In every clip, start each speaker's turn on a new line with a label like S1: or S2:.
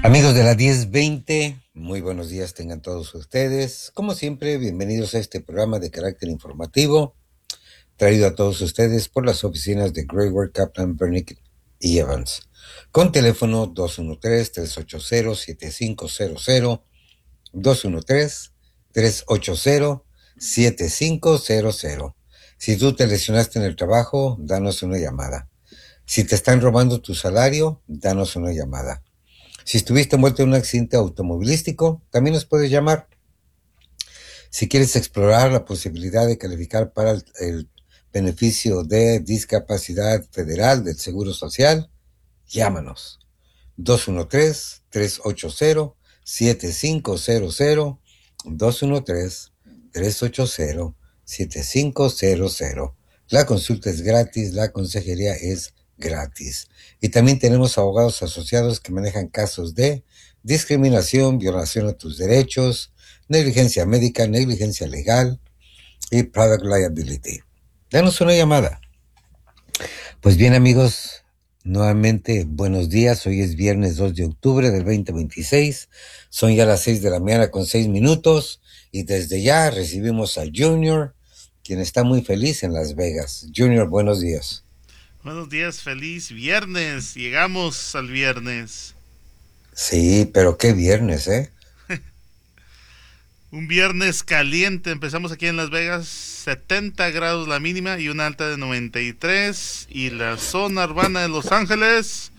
S1: Amigos de la 1020, muy buenos días tengan todos ustedes. Como siempre, bienvenidos a este programa de carácter informativo, traído a todos ustedes por las oficinas de Greyward, Kaplan, Bernick y Evans, con teléfono 213-380-7500, 213-380-7500. Si tú te lesionaste en el trabajo, danos una llamada. Si te están robando tu salario, danos una llamada. Si estuviste envuelto en un accidente automovilístico, también nos puedes llamar. Si quieres explorar la posibilidad de calificar para el beneficio de discapacidad federal del Seguro Social, llámanos. 213-380-7500, 213-380-7500. La consulta es gratis, la consejería es gratis. Y también tenemos abogados asociados que manejan casos de discriminación, violación a tus derechos, negligencia médica, negligencia legal y product liability. Danos una llamada. Pues bien, amigos, nuevamente buenos días. Hoy es viernes 2 de octubre del 2026. Son ya las 6 de la mañana con 6 minutos y desde ya recibimos a Junior, quien está muy feliz en Las Vegas. Junior, buenos días.
S2: Buenos días, feliz viernes. Llegamos al viernes.
S1: Sí, pero qué viernes, ¿eh?
S2: Un viernes caliente. Empezamos aquí en Las Vegas. 70 grados la mínima y una alta de 93. Y la zona urbana de Los Ángeles,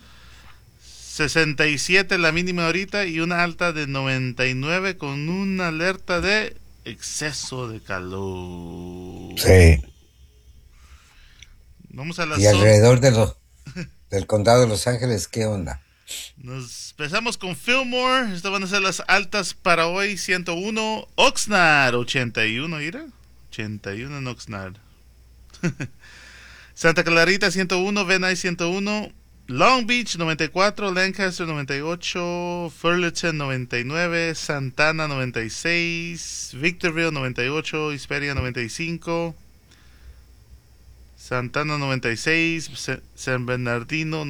S2: 67 la mínima ahorita y una alta de 99 con una alerta de exceso de calor.
S1: Sí.
S2: Vamos a la
S1: Y
S2: zona.
S1: alrededor del condado de Los Ángeles, ¿qué onda?
S2: Nos empezamos con Fillmore. Estas van a ser las altas para hoy. 101. Oxnard 81. Mira, 81 en Oxnard. Santa Clarita 101. Van Nuys 101. Long Beach 94. Lancaster 98. Fullerton 99. Santana 96. Victorville 98. Hesperia 95. Santana 96. San Bernardino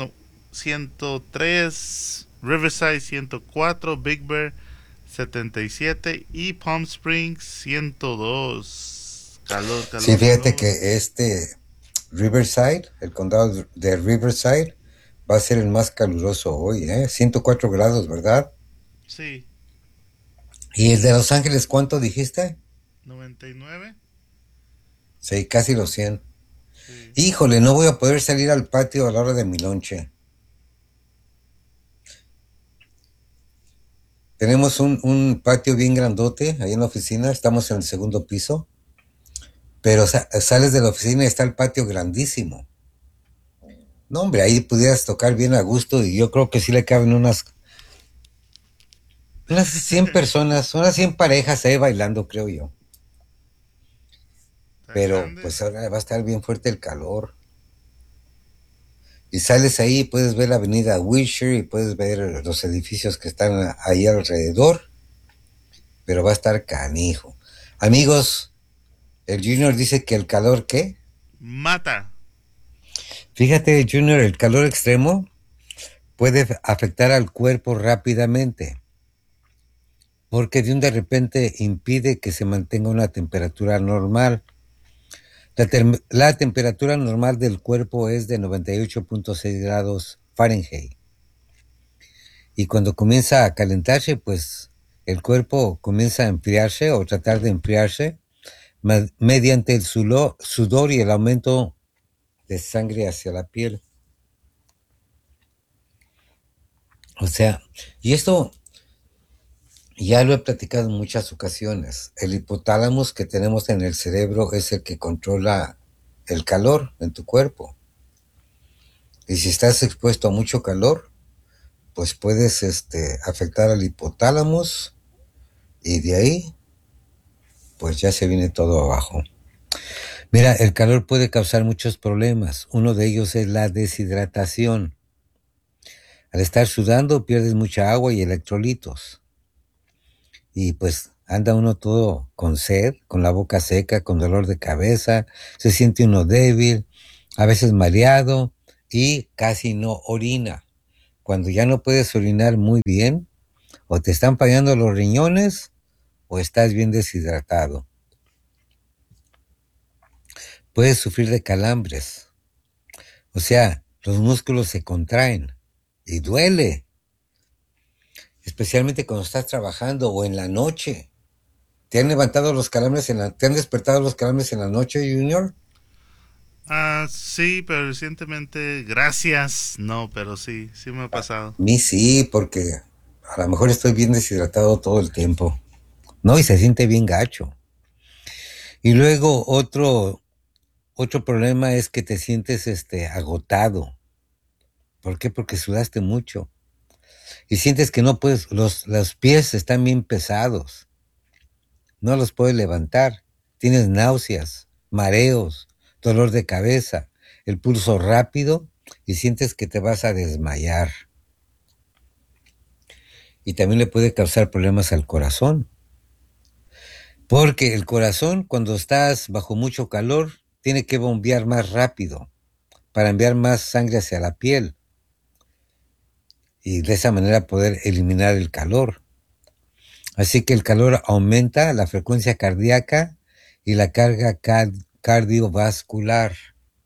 S2: 103, Riverside 104, Big Bear 77 y Palm Springs 102. Calor,
S1: Sí,
S2: calor,
S1: fíjate
S2: calor.
S1: que Riverside, el condado de Riverside, va a ser el más caluroso hoy, ¿eh? 104 grados, ¿verdad?
S2: Sí,
S1: ¿Y el de Los Ángeles cuánto dijiste?
S2: 99.
S1: Sí, casi los 100.
S2: Sí.
S1: Híjole, no voy a poder salir al patio a la hora de mi lonche. Tenemos un patio bien grandote ahí en la oficina, estamos en el segundo piso, pero sales de la oficina y está el patio grandísimo. No, hombre, ahí pudieras tocar bien a gusto y yo creo que sí le caben unas 100 personas, unas 100 parejas ahí bailando, creo yo.
S2: Está
S1: Pero
S2: grande.
S1: pues ahora va a estar bien fuerte el calor. Y sales ahí y puedes ver la avenida Wilshire y puedes ver los edificios que están ahí alrededor, pero va a estar canijo. Amigos, el Junior dice que el calor, ¿qué?
S2: Mata.
S1: Fíjate, Junior, el calor extremo puede afectar al cuerpo rápidamente, porque de repente impide que se mantenga una temperatura normal. La temperatura normal del cuerpo es de 98.6 grados Fahrenheit. Y cuando comienza a calentarse, pues el cuerpo comienza a enfriarse o tratar de enfriarse mediante el sudor y el aumento de sangre hacia la piel. O sea, y esto ya lo he platicado en muchas ocasiones. El hipotálamo que tenemos en el cerebro es el que controla el calor en tu cuerpo. Y si estás expuesto a mucho calor, pues puedes afectar al hipotálamo y de ahí, pues ya se viene todo abajo. Mira, el calor puede causar muchos problemas. Uno de ellos es la deshidratación. Al estar sudando pierdes mucha agua y electrolitos. Y pues anda uno todo con sed, con la boca seca, con dolor de cabeza, se siente uno débil, a veces mareado y casi no orina. cuando ya no puedes orinar muy bien, o te están fallando los riñones, o estás bien deshidratado. Puedes sufrir de calambres. O sea, los músculos se contraen y duele, especialmente cuando estás trabajando o en la noche. ¿Te han levantado los calambres te han despertado los calambres en la noche, Junior?
S2: Ah, sí, pero recientemente, gracias. No, pero sí, sí me ha
S1: A
S2: pasado.
S1: mí sí, porque a lo mejor estoy bien deshidratado todo el tiempo. No, y se siente bien gacho. Y luego otro problema es que te sientes agotado. ¿Por qué? Porque sudaste mucho. Y sientes que no puedes, los pies están bien pesados. No los puedes levantar. Tienes náuseas, mareos, dolor de cabeza, el pulso rápido y sientes que te vas a desmayar. Y también le puede causar problemas al corazón. Porque el corazón, cuando estás bajo mucho calor, tiene que bombear más rápido para enviar más sangre hacia la piel y de esa manera poder eliminar el calor. Así que el calor aumenta la frecuencia cardíaca y la carga cardiovascular.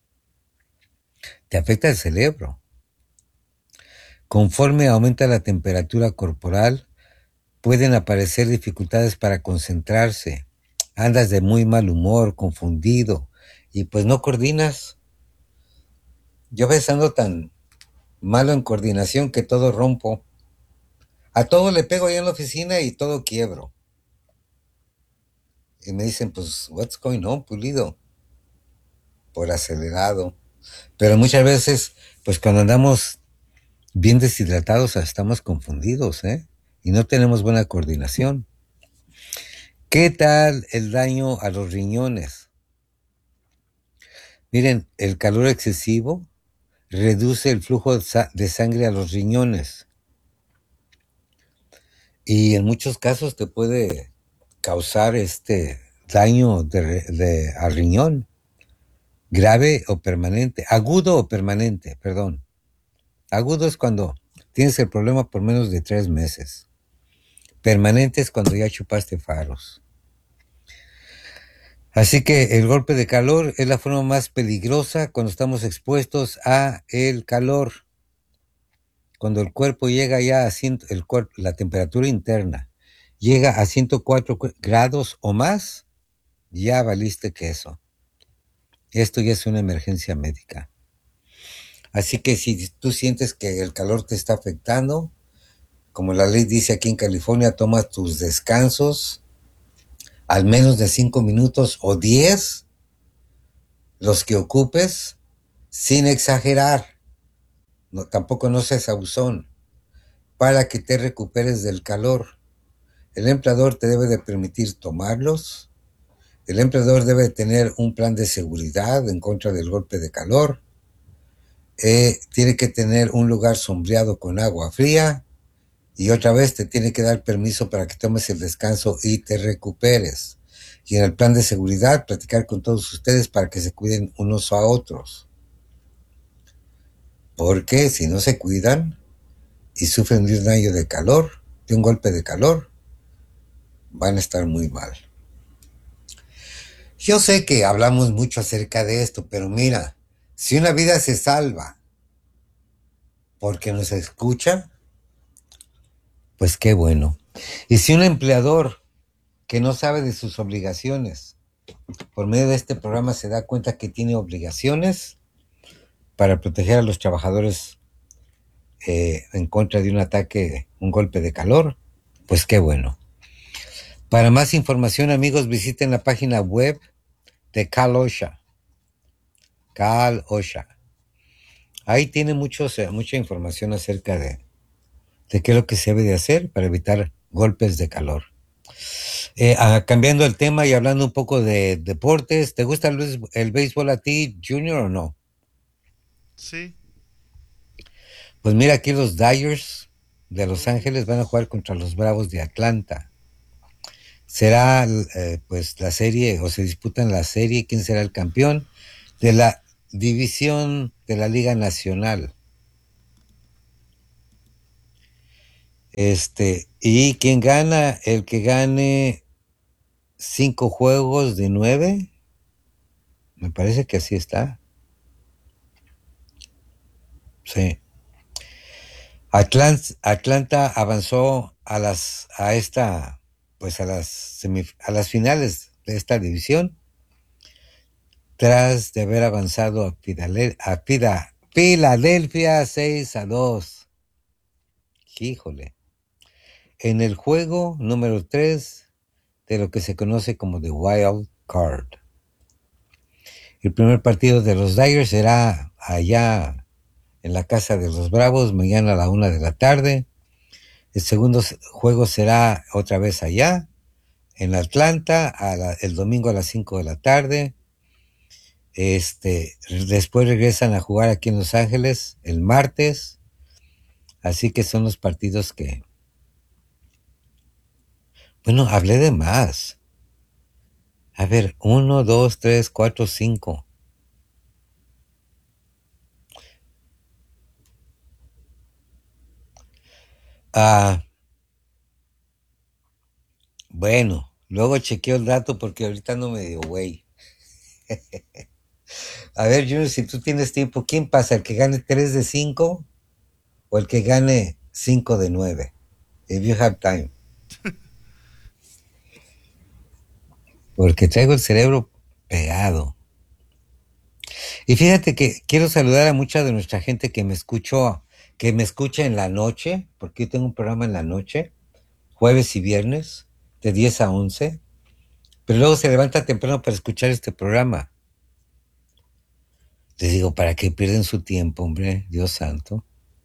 S1: Te afecta el cerebro. Conforme aumenta la temperatura corporal, pueden aparecer dificultades para concentrarse. Andas de muy mal humor, confundido, y pues no coordinas. Yo a veces ando tan malo en coordinación que todo rompo. A todo le pego allá en la oficina y todo quiebro. Y me dicen, pues, what's going on, Pulido? Por acelerado. Pero muchas veces, pues cuando andamos bien deshidratados, estamos confundidos, ¿eh? Y no tenemos buena coordinación. ¿Qué tal el daño a los riñones? Miren, el calor excesivo reduce el flujo de sangre a los riñones y en muchos casos te puede causar daño al riñón, grave o permanente, agudo o permanente, perdón. Agudo es cuando tienes el problema por menos de 3 meses. Permanente es cuando ya chupaste faros. Así que el golpe de calor es la forma más peligrosa cuando estamos expuestos a el calor. Cuando el cuerpo llega ya a la temperatura interna llega a 104 grados o más, ya valiste queso. Esto ya es una emergencia médica. Así que si tú sientes que el calor te está afectando, como la ley dice aquí en California, toma tus descansos al menos de 5 minutos o 10, los que ocupes, sin exagerar. No, tampoco no seas abusón, para que te recuperes del calor. El empleador te debe de permitir tomarlos. El empleador debe tener un plan de seguridad en contra del golpe de calor. Tiene que tener un lugar sombreado con agua fría. Y otra vez te tiene que dar permiso para que tomes el descanso y te recuperes. Y en el plan de seguridad, platicar con todos ustedes para que se cuiden unos a otros. Porque si no se cuidan y sufren de un daño de calor, de un golpe de calor, van a estar muy mal. Yo sé que hablamos mucho acerca de esto, pero mira, si una vida se salva porque nos escucha, pues qué bueno. Y si un empleador que no sabe de sus obligaciones, por medio de este programa se da cuenta que tiene obligaciones para proteger a los trabajadores en contra de un ataque, un golpe de calor, pues qué bueno. Para más información, amigos, visiten la página web de Cal OSHA. Cal OSHA. Ahí tiene mucha información acerca de qué es lo que se debe de hacer para evitar golpes de calor. Cambiando el tema y hablando un poco de deportes, ¿te gusta el béisbol a ti, Junior, o no?
S2: Sí.
S1: Pues mira, aquí los Dodgers de Los
S2: Oh,
S1: Ángeles van a jugar contra los Bravos de Atlanta. Será pues la serie, o se disputan la serie, quién será el campeón de la división de la Liga Nacional. Y quien gana, el que gane 5 juegos de 9, me parece que así está. Sí. Atlanta avanzó a las finales de esta división tras de haber avanzado Filadelfia 6-2. Híjole. En el juego número 3 de lo que se conoce como The Wild Card. El primer partido de los Tigers será allá en la casa de los Bravos mañana a la 1 de la tarde. El segundo juego será otra vez allá, en Atlanta, el domingo a las 5 de la tarde. Después regresan a jugar aquí en Los Ángeles el martes. Así que son los partidos que... Bueno, hablé de más. A ver, 1, 2, 3, 4, 5. Ah, bueno, luego chequeo el dato porque ahorita no me dio güey. A ver, Junior, si tú tienes tiempo, ¿quién pasa? ¿El que gane 3 de 5 o el que gane 5 de 9? If you have time. Porque traigo el cerebro pegado. Y fíjate que quiero saludar a mucha de nuestra gente que me escucha en la noche, porque yo tengo un programa en la noche, jueves y viernes, de 10 a 11, pero luego se levanta temprano para escuchar este programa. Les digo, ¿para qué pierden su tiempo, hombre? Dios santo.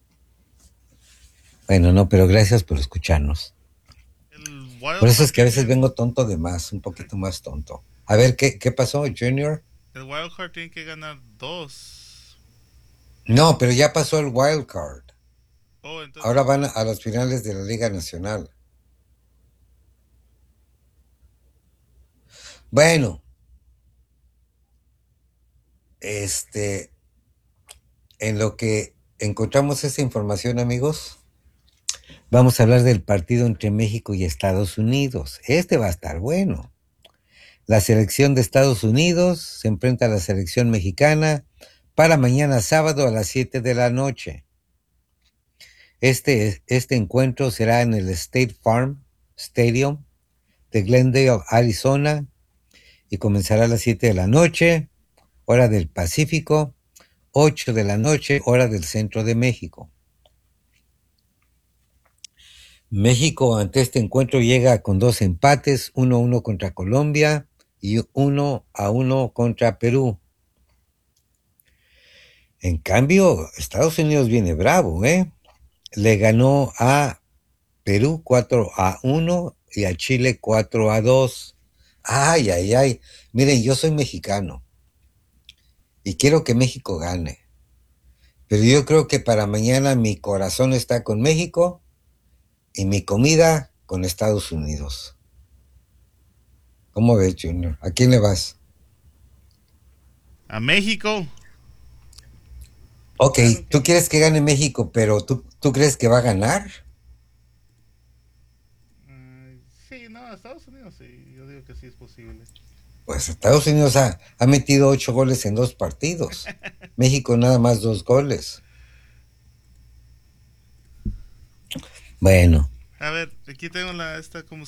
S1: Bueno, no, pero gracias por escucharnos.
S2: El
S1: Por
S2: wild
S1: eso
S2: card
S1: es que a
S2: tiene
S1: veces
S2: que,
S1: vengo tonto de más, un poquito más tonto. A ver, ¿qué pasó, Junior?
S2: el wild card tiene que ganar dos.
S1: No, pero ya pasó el wild card.
S2: Oh,
S1: Ahora
S2: entonces,
S1: van a las finales de la Liga Nacional. Bueno, este, en lo que encontramos esa información, amigos, vamos a hablar del partido entre México y Estados Unidos. Este va a estar bueno. La selección de Estados Unidos se enfrenta a la selección mexicana para mañana sábado a las 7 de la noche. Este encuentro será en el State Farm Stadium de Glendale, Arizona, y comenzará a las 7 de la noche, hora del Pacífico, 8 de la noche, hora del centro de México. México ante este encuentro llega con 2 empates, 1-1 contra Colombia y 1-1 contra Perú. En cambio, Estados Unidos viene bravo, ¿eh? Le ganó a Perú 4-1 y a Chile 4-2. Ay, ay, ay. Miren, yo soy mexicano y quiero que México gane. Pero yo creo que para mañana mi corazón está con México y mi comida con Estados Unidos. ¿Cómo ves, Junior? ¿A quién le vas?
S2: a México.
S1: Ok,
S2: Claro que
S1: tú quieres que gane México, pero ¿tú crees que va a ganar?
S2: sí, no, a Estados Unidos sí, yo digo que sí es posible.
S1: Pues Estados Unidos ha metido 8 goles en 2 partidos. México nada más 2 goles. Bueno,
S2: A ver, aquí tengo esta como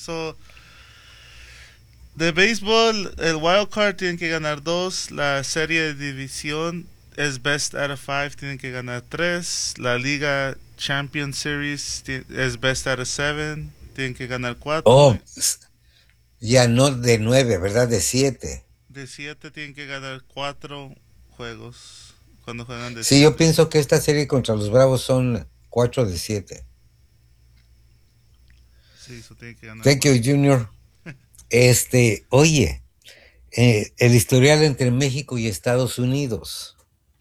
S2: de béisbol, el wild card tienen que ganar dos. La serie de división es best out of five, tienen que ganar tres. La liga Champion Series es best out of seven, tienen que ganar cuatro.
S1: oh, ya no de 9, ¿verdad? De 7.
S2: De siete tienen que ganar cuatro juegos cuando juegan de
S1: Sí, yo
S2: siete.
S1: pienso que esta serie contra los Bravos son 4 de 7.
S2: Sí, eso tienen que ganar
S1: Thank you,
S2: cuatro.
S1: Junior. Oye, el historial entre México y Estados Unidos.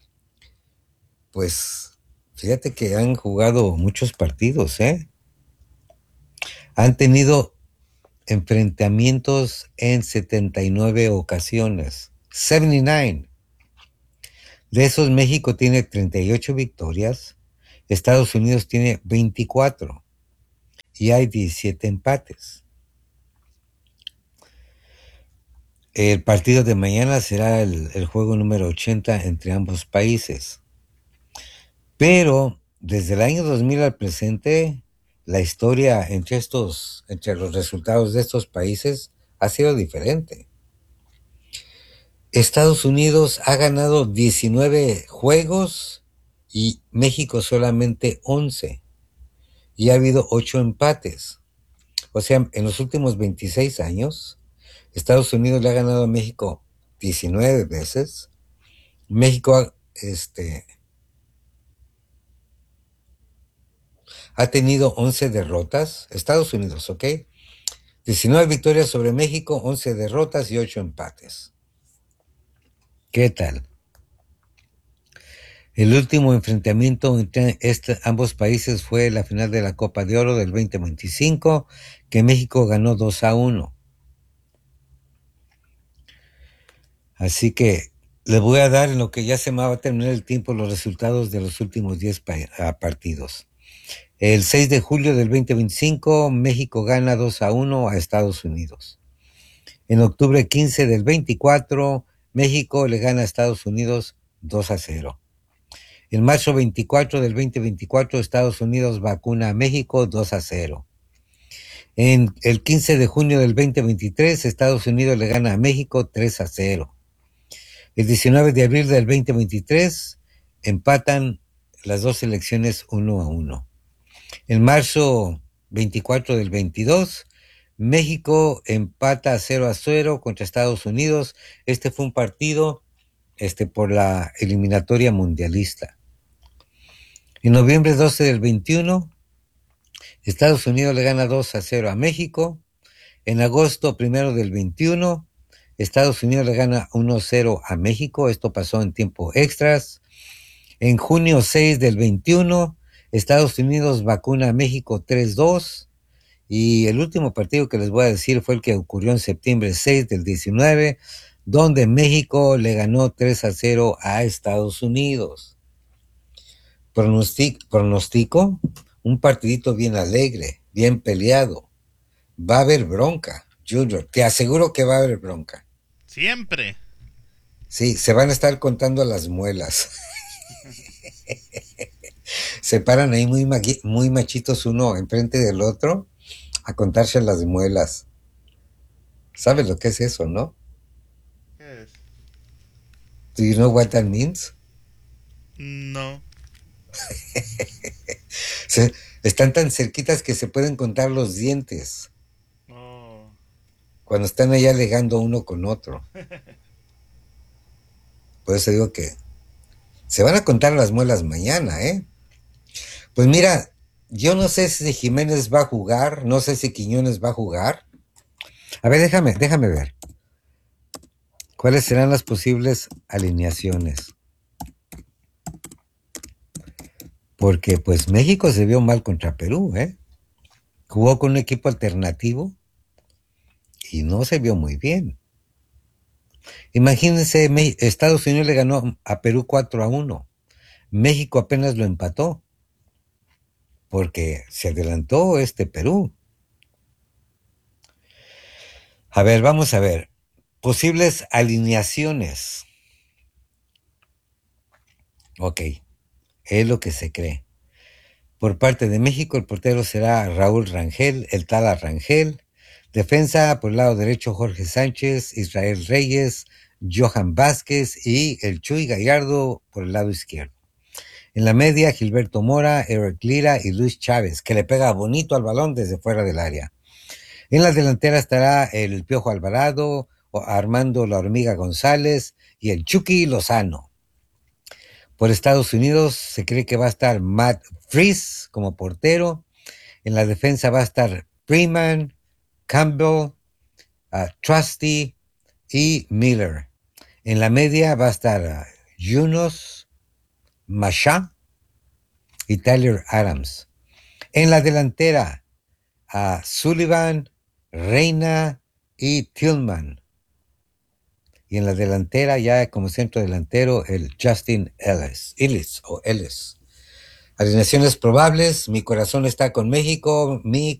S1: Pues fíjate que han jugado muchos partidos, ¿eh? Han tenido enfrentamientos en 79 ocasiones. 79. De esos, México tiene 38 victorias, Estados Unidos tiene 24. y hay 17 empates. El partido de mañana será el juego número 80 entre ambos países. Pero desde el año 2000 al presente, la historia entre los resultados de estos países ha sido diferente. Estados Unidos ha ganado 19 juegos y México solamente 11. Y ha habido 8 empates. O sea, en los últimos 26 años, Estados Unidos le ha ganado a México 19 veces. México ha tenido 11 derrotas. Estados Unidos, ¿ok? 19 victorias sobre México, 11 derrotas y 8 empates. ¿Qué tal? El último enfrentamiento entre ambos países fue la final de la Copa de Oro del 2025, que México ganó 2-1. Así que les voy a dar, en lo que ya se me va a terminar el tiempo, los resultados de los últimos 10 partidos. El 6 de julio del 2025, México gana 2-1 a Estados Unidos. En octubre 15 del 24, México le gana a Estados Unidos 2-0. En marzo 24 del 2024, Estados Unidos vacuna a México 2-0. En el 15 de junio del 2023, Estados Unidos le gana a México 3-0. El 19 de abril del 2023, empatan las dos selecciones 1-1. En marzo 24 del 22, México empata 0-0 contra Estados Unidos. Este fue un partido por la eliminatoria mundialista. En noviembre 12 del 21, Estados Unidos le gana 2-0 a México. En agosto 1 del 21, Estados Unidos le gana 1-0 a México. Esto pasó en tiempo extras. En junio 6 del 21, Estados Unidos vacuna a México 3-2. Y el último partido que les voy a decir fue el que ocurrió en septiembre 6 del 19, donde México le ganó 3-0 a Estados Unidos. Pronostico un partidito bien alegre, bien peleado. Va a haber bronca, Junior. Te aseguro que va a haber bronca.
S2: Siempre.
S1: Sí, se van a estar contando las muelas. Se paran ahí muy machitos uno enfrente del otro a contarse las muelas. ¿Sabes lo que es eso, no?
S2: ¿Qué es?
S1: Do you know what that means?
S2: No.
S1: Están tan cerquitas que se pueden contar los dientes.
S2: Oh.
S1: Cuando están allá alegando uno con otro. Por eso digo que se van a contar las muelas mañana, ¿eh? Pues mira, yo no sé si Jiménez va a jugar, no sé si Quiñones va a jugar. A ver, déjame ver. ¿Cuáles serán las posibles alineaciones? Porque pues México se vio mal contra Perú, ¿eh? Jugó con un equipo alternativo y no se vio muy bien. Imagínense, Estados Unidos le ganó a Perú 4-1. México apenas lo empató porque se adelantó Perú. A ver, vamos a ver. Posibles alineaciones. Ok, es lo que se cree. Por parte de México, el portero será Raúl Rangel, el Tala Rangel. Defensa, por el lado derecho, Jorge Sánchez, Israel Reyes, Johan Vázquez y el Chuy Gallardo por el lado izquierdo. En la media, Gilberto Mora, Eric Lira y Luis Chávez, que le pega bonito al balón desde fuera del área. En la delantera estará el Piojo Alvarado, Armando La Hormiga González y el Chucky Lozano. Por Estados Unidos se cree que va a estar Matt Freese como portero. En la defensa va a estar Freeman, Campbell, Trusty y Miller. En la media va a estar Yunus, Masha y Tyler Adams. En la delantera, Sullivan, Reina y Tillman. Y en la delantera, ya como centro delantero, el Justin Ellis. Alineaciones probables, mi corazón está con México, mi